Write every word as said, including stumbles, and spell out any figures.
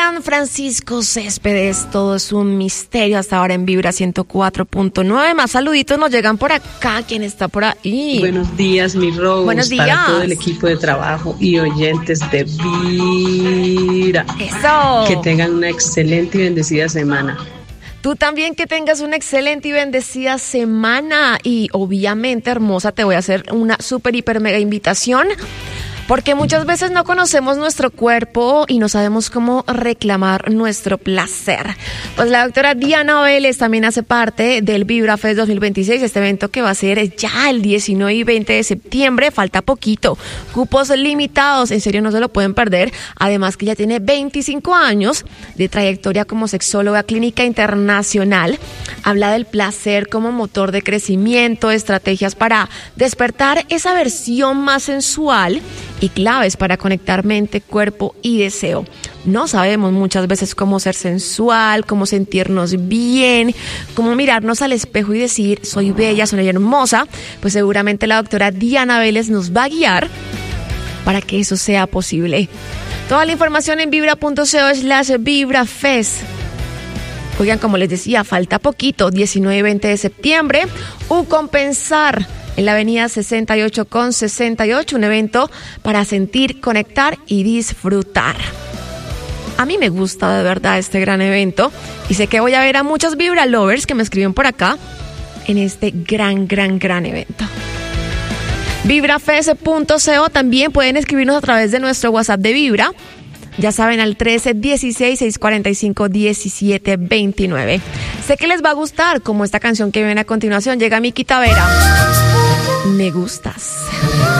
gran Francisco Céspedes, todo es un misterio hasta ahora en Vibra ciento cuatro punto nueve. Más saluditos nos llegan por acá. ¿Quién está por ahí? Buenos días, mi Rose. Buenos días. Para todo el equipo de trabajo y oyentes de Vibra. Eso. Que tengan una excelente y bendecida semana. Tú también que tengas una excelente y bendecida semana. Y obviamente, hermosa, te voy a hacer una súper, hiper, mega invitación. Porque muchas veces no conocemos nuestro cuerpo y no sabemos cómo reclamar nuestro placer. Pues la doctora Diana Vélez también hace parte del Vibra Fest dos mil veintiséis, este evento que va a ser ya el diecinueve y veinte de septiembre, falta poquito, cupos limitados, en serio no se lo pueden perder, además que ya tiene veinticinco años de trayectoria como sexóloga clínica internacional, habla del placer como motor de crecimiento, estrategias para despertar esa versión más sensual y claves para conectar mente, cuerpo y deseo. No sabemos muchas veces cómo ser sensual, cómo sentirnos bien, cómo mirarnos al espejo y decir, soy bella, soy hermosa. Pues seguramente la doctora Diana Vélez nos va a guiar para que eso sea posible. Toda la información en vibra.co slash vibrafest. Oigan, como les decía, falta poquito, diecinueve y veinte de septiembre, U Compensar, en la avenida sesenta y ocho con sesenta y ocho, un evento para sentir, conectar y disfrutar. A mí me gusta de verdad este gran evento y sé que voy a ver a muchos Vibra Lovers que me escriben por acá en este gran, gran, gran evento. vibrafest punto co, también pueden escribirnos a través de nuestro WhatsApp de Vibra. Ya saben, al trece dieciséis seiscientos cuarenta y cinco diecisiete veintinueve. Sé que les va a gustar, como esta canción que viene a continuación. Llega Miki Tavera. Me gustas.